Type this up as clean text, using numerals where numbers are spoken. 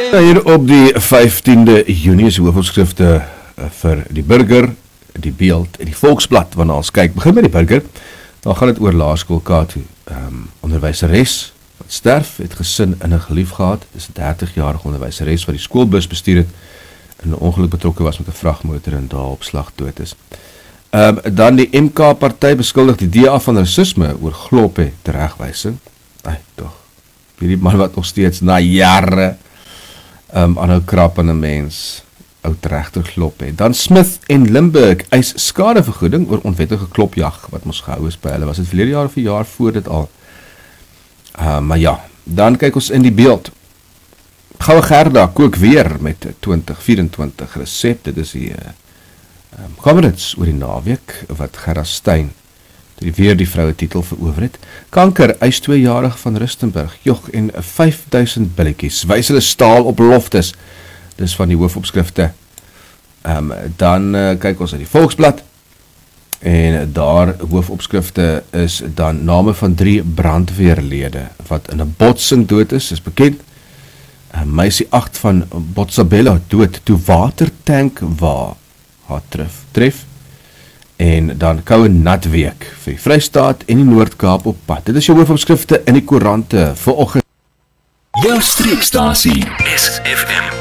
Hier op die 15de Junie is hoofopskrifte vir die Burger, die Beeld en die Volksblad, waarna ons kyk. Begin met die Burger, dan gaan het oor Laerskool Kato. Onderwyseres wat sterf, het gesin in 'n gelief gehad, is 'n 30-jarige onderwyseres wat die skoolbus bestuur het, in 'n ongeluk betrokke was met 'n vragmotor en daar op slag dood is. Dan die MK-party beskuldig die DA van rasisme oor gloppe teregwysing. Toch, hierdie man wat nog steeds na jare aanhou krap aan 'n mens oud regter glop het. Dan Smith en Limburg eis skadevergoeding oor onwettige klopjag wat ons gehou is by hulle. Was dit verlede jaar of 'n jaar voor dit al? Maar ja, dan kyk ons in die Beeld. Goue Gerda kook weer met 2024 resep. Dit is die Comrades oor die naweek wat Gerda Steyn weer die vroue titel verower het. Kanker eis 2-jarig van Rustenburg. Jog en 5000 billetjies. Wys hulle staal op loftes. Dis van die hoofopskrifte. Dan kyk ons na die Volksblad. En daar hoofopskrifte is dan name van 3 brandweerlede wat in 'n botsing dood is bekend. Meisie 8 van Botshabelo dood toe watertank waar haar tref. En dan koue nat week vir die Vrystaat en die Noord-Kaap op pad. Dit is jou hoofopskrifte in die koerante vir oggend. Jou streekstasie SFM.